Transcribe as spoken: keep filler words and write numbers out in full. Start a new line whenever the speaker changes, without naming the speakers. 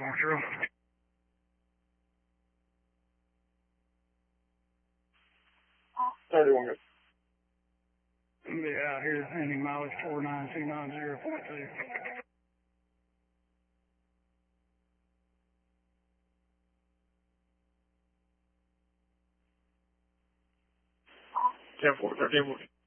Marshall.
thirty-one good.
Be out here, ending mileage four nine two nine zero point two.
ten four, thirteen four.